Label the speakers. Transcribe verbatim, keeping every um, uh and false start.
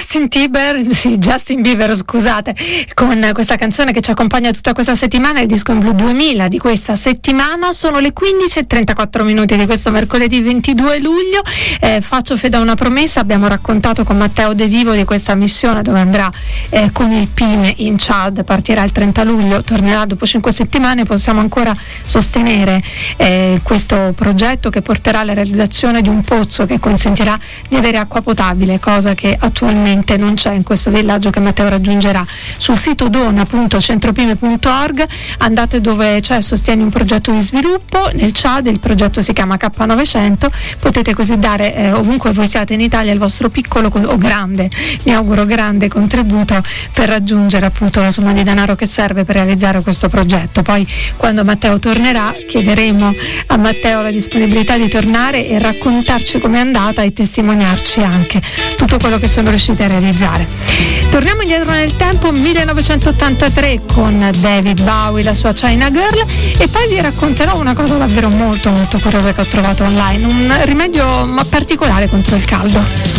Speaker 1: Justin Bieber, sì, Justin Bieber, scusate, con questa canzone che ci accompagna tutta questa settimana, il disco in blu duemila di questa settimana. Sono le quindici e trentaquattro minuti di questo mercoledì ventidue luglio. Eh, faccio fede a una promessa: abbiamo raccontato con Matteo De Vivo di questa missione dove andrà eh, con il Pime in Chad, partirà il trenta luglio, tornerà dopo cinque settimane. Possiamo ancora sostenere eh, questo progetto che porterà alla realizzazione di un pozzo che consentirà di avere acqua potabile, cosa che attualmente non c'è in questo villaggio che Matteo raggiungerà. Sul sito dona punto centropime punto org andate dove c'è sostieni un progetto di sviluppo nel Chad, il progetto si chiama K novecento, potete così dare eh, ovunque voi siate in Italia il vostro piccolo o grande, mi auguro grande contributo per raggiungere appunto la somma di denaro che serve per realizzare questo progetto. Poi quando Matteo tornerà chiederemo a Matteo la disponibilità di tornare e raccontarci com'è andata e testimoniarci anche tutto quello che sono riusciti a realizzare. Torniamo indietro nel tempo, millenovecentottantatré, con David Bowie, la sua China Girl, e poi vi racconterò una cosa davvero molto molto curiosa che ho trovato online, un rimedio particolare contro il caldo.